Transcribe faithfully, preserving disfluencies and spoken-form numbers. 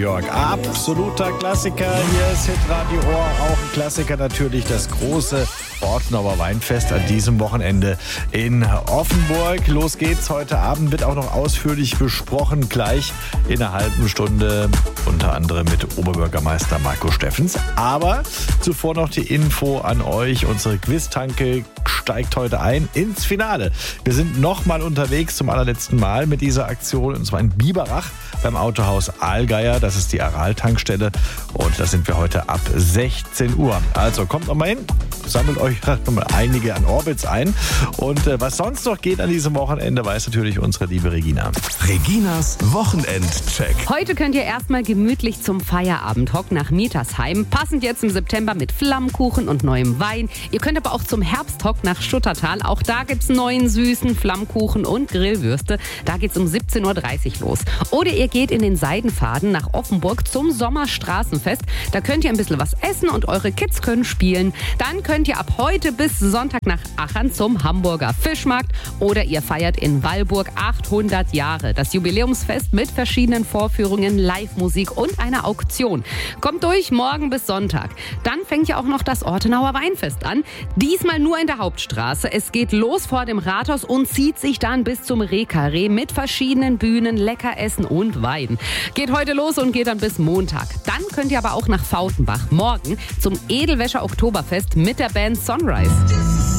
York. Absoluter Klassiker. Hier ist Hitradio Ohr. Auch ein Klassiker natürlich. Das große Ortenauer Weinfest an diesem Wochenende in Offenburg. Los geht's heute Abend. Wird auch noch ausführlich besprochen. Gleich in einer halben Stunde. Unter anderem mit Oberbürgermeister Marco Steffens. Aber zuvor noch die Info an euch. Unsere Quiztanke steigt heute ein ins Finale. Wir sind nochmal unterwegs zum allerletzten Mal mit dieser Aktion. Und zwar in Biberach beim Autohaus Allgeier. Das ist die Aral-Tankstelle. Und da sind wir heute ab sechzehn Uhr. Also kommt noch mal hin. Sammelt euch mal einige an Orbits ein. Und äh, was sonst noch geht an diesem Wochenende, weiß natürlich unsere liebe Regina. Reginas Wochenendcheck. Heute könnt ihr erstmal gemütlich zum Feierabend hocken nach Mietersheim. Passend jetzt im September mit Flammkuchen und neuem Wein. Ihr könnt aber auch zum Herbsthock nach Stuttertal. Auch da gibt's neuen süßen Flammkuchen und Grillwürste. Da geht's um siebzehn Uhr dreißig los. Oder ihr geht in den Seidenfaden nach Offenburg zum Sommerstraßenfest. Da könnt ihr ein bisschen was essen und eure Kids können spielen. Dann könnt ihr ab heute bis Sonntag nach Achern zum Hamburger Fischmarkt. Oder ihr feiert in Wallburg achthundert Jahre. Das Jubiläumsfest mit verschiedenen Vorführungen, Live-Musik und einer Auktion. Kommt durch, morgen bis Sonntag. Dann fängt ja auch noch das Ortenauer Weinfest an. Diesmal nur in der Hauptstraße. Es geht los vor dem Rathaus und zieht sich dann bis zum Reh-Carré mit verschiedenen Bühnen, lecker Essen und Wein. Geht heute los und geht dann bis Montag. Dann könnt ihr aber auch nach Fautenbach morgen zum Edelwäscher Oktoberfest mit der Band Sunrise.